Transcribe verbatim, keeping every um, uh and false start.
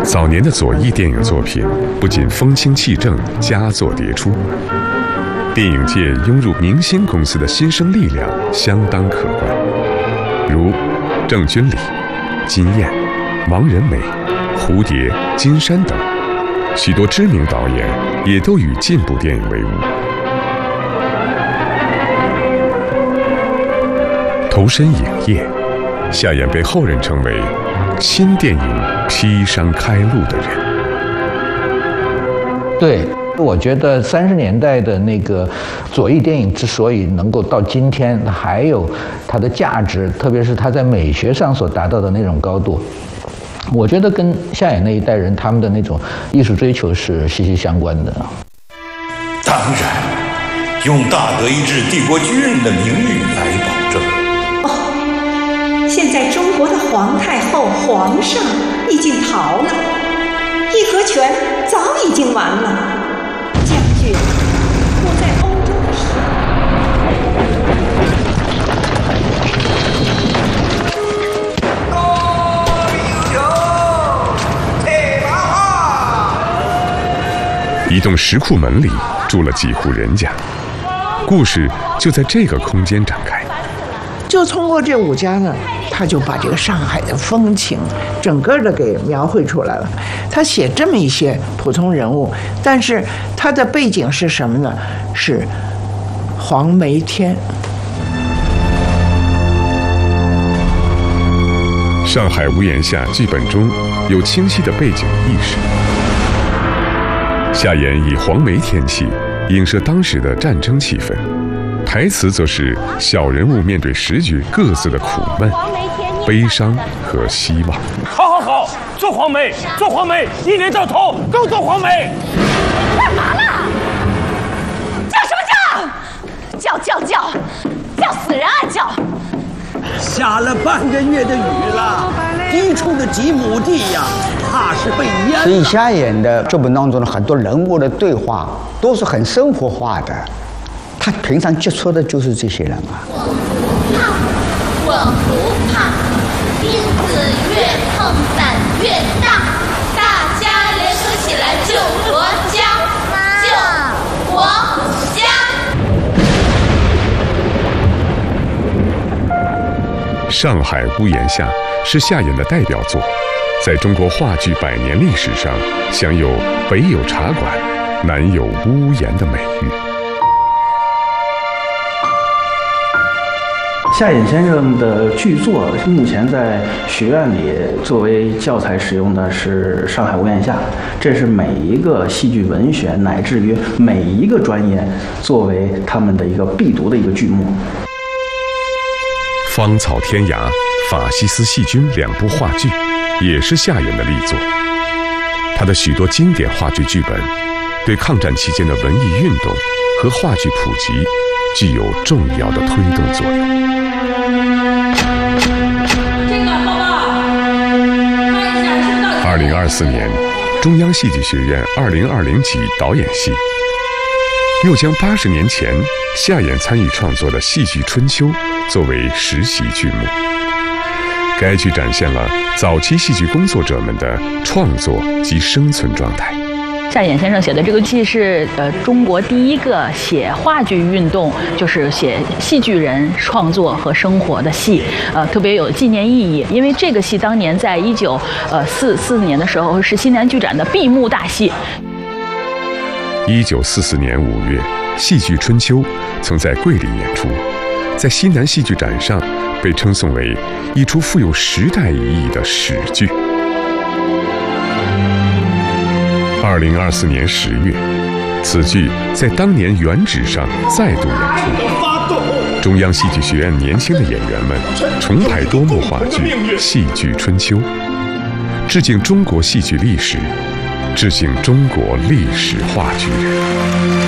早年的左翼电影作品不仅风清气正，佳作迭出，电影界涌入明星公司的新生力量相当可观，如郑君里、金燕、王仁美、蝴蝶、金山等许多知名导演也都与进步电影为伍。投身影业，夏衍被后人称为新电影劈山开路的人。 对，我觉得三十年代的那个左翼电影之所以能够到今天，还有它的价值，特别是它在美学上所达到的那种高度，我觉得跟夏衍那一代人他们的那种艺术追求是息息相关的。 当然，用大德意志帝国军人的名誉来保证。 哦，现在中国的皇太后、皇上已经逃了，义和拳早已经完了。将军，我在欧洲的时候，一栋石库门里住了几户人家，故事就在这个空间展开。 就通过这五家呢，他就把这个上海的风情整个的给描绘出来了。他写这么一些普通人物，但是他的背景是什么呢？是黄梅天。 上海屋檐下剧本中有清晰的背景意识。夏衍以黄梅天气映射当时的战争气氛，台词则是小人物面对时局各自的苦闷、悲伤和希望。 好好好，做黄梅，做黄梅，一年到头都做黄梅。 干嘛啦？叫什么叫？叫叫叫，叫死人啊叫！ 下了半个月的雨了，低处的几亩地呀，怕是被淹了。 所以夏衍的作品当中的很多人物的对话都是很生活化的，他平常接触的就是这些人啊。 我不怕，我不怕，钉子越碰胆越大，大家联合起来救国家，救国家。 上海屋檐下是夏衍的代表作，在中国话剧百年历史上享有北有茶馆，南有屋檐的美誉。 夏衍先生的剧作目前在学院里作为教材使用的是《上海屋檐下》，这是每一个戏剧文学乃至于每一个专业作为他们的一个必读的一个剧目。 芳草天涯、法西斯细菌两部话剧也是夏衍的力作。他的许多经典话剧剧本对抗战期间的文艺运动和话剧普及具有重要的推动作用。二零二四年，中央戏剧学院二零二零级导演系又将八十年前夏衍参与创作的《戏剧春秋》作为实习剧目。该剧展现了早期戏剧工作者们的创作及生存状态。 夏衍先生写的这个戏是呃中国第一个写话剧运动，就是写戏剧人创作和生活的戏，呃特别有纪念意义。因为这个戏当年在一九呃四四年的时候是西南剧展的闭幕大戏。 一九四四年五月，《戏剧春秋》曾在桂林演出，在西南戏剧展上被称颂为一出富有时代意义的史剧。二零二四年十月，此剧在当年原址上再度演出。中央戏剧学院年轻的演员们重排多幕话剧《戏剧春秋》，致敬中国戏剧历史，致敬中国历史话剧人。